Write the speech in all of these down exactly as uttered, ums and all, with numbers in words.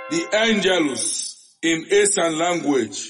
The Angelus in Eastern language.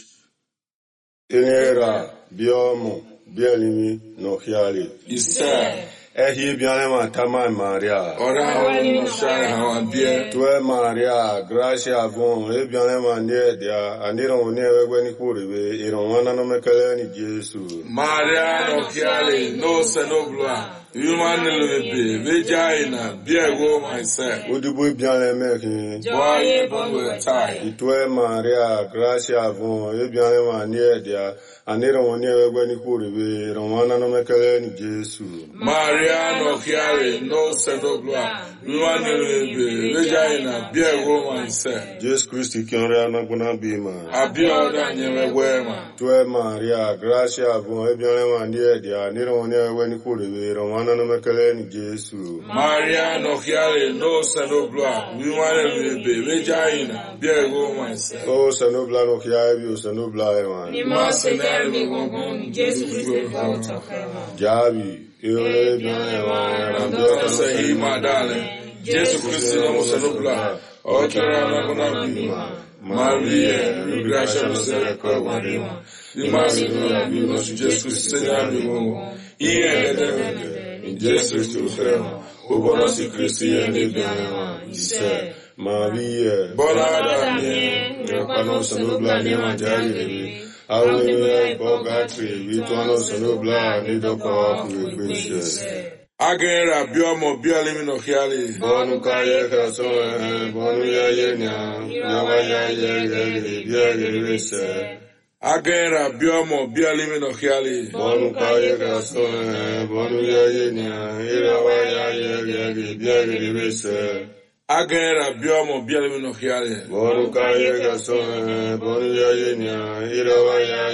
Inera, biomo, bielimi, no hiali. Isa. Ehi bianema tama Maria. Ora no share hawambie. Tue Maria, gracia bon, e bianema nie dia, aniro ne wewe ni kuribe, ironwana no mekele ni Jesu. Maria no hiali, no senobla. Human lebe, vagina, biego myself. Udubu bianema ki. Boy, bongo tie. Tue Maria, gracia bon, e bianema nie dia, aniro ne wewe ni kuribe, ironwana no mekele ni Jesu. Maria no hiali, no senobla. Human lebe, vagina, biego myself. Jesus Christ kiore anaguna bima. Abioda nyewe wema. Tue Maria, gracia bon, e bianema nie dia, aniro ne wewe ni kuribe, ironwana no mekele ni Jesu. Maria no hiali, no senobla. Human lebe, vagina, biego myself. Oh, sanobla no kiabi, o sanobla eman. Nima senere mi gongon, Jesus Christ volta fema. Jabi, eole bian eman, Ramdota se ima dale. Jesus Christ no senobla. Otera na kuna bima. Maria, gracia no se kwa marima. Imasi no bima, Jesus Christ se na bima. Iye de in Jesus Christ fema. Ubona si Christi ene bianema. Ise. Maria, Bola ne. Repano sanobla ne manjari rebi. Awe bogatri, vituano sanobla ne doko kuwe. Agera biomo bialimi no hiali. Bonu kaye krason, bonu ya yenya, yawa ya ye ye ye Agera biomo bialimi no hiali. Bonu kaye krason, bonu ya yenya, yawa ya ye ye Agera biomo bialimi no hiali. Bonu kaye krason, bonu ya yenya, yawa ya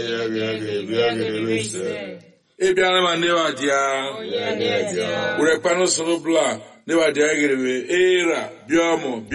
ye ye Ebianema newa dia. Urepano sonobla newa dia egerewe era biomo